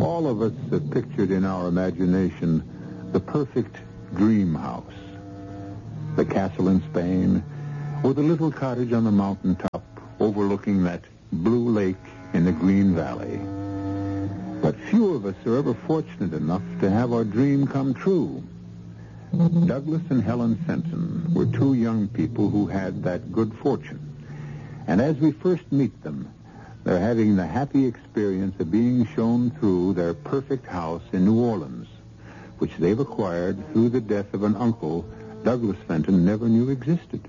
All of us have pictured in our imagination the perfect dream house. The castle in Spain, or the little cottage on the mountaintop overlooking that blue lake in the green valley. But few of us are ever fortunate enough to have our dream come true. Douglas and Helen Fenton were two young people who had that good fortune. And as we first meet them, they're having the happy experience of being shown through their perfect house in New Orleans, which they've acquired through the death of an uncle Douglas Fenton never knew existed.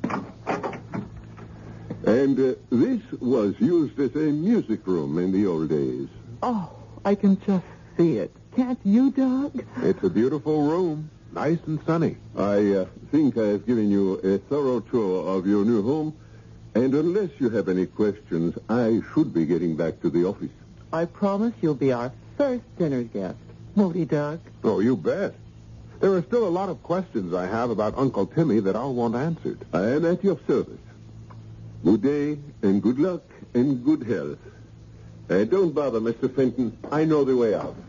And this was used as a music room in the old days. Oh, I can just see it. Can't you, Doug? It's a beautiful room, nice and sunny. I think I have given you a thorough tour of your new home, and unless you have any questions, I should be getting back to the office. I promise you'll be our first dinner guest. Won't he, Doug? Oh, you bet. There are still a lot of questions I have about Uncle Timmy that I'll want answered. I am at your service. Good day, and good luck, and good health. Don't bother, Mr. Fenton. I know the way out.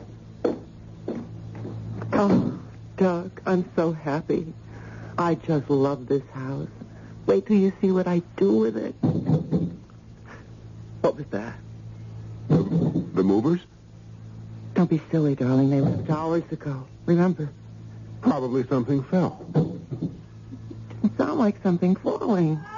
Oh, Doug, I'm so happy. I just love this house. Wait till you see what I do with it. What was that? The movers? Don't be silly, darling. They left hours ago. Remember? Probably something fell. It sounded like something falling.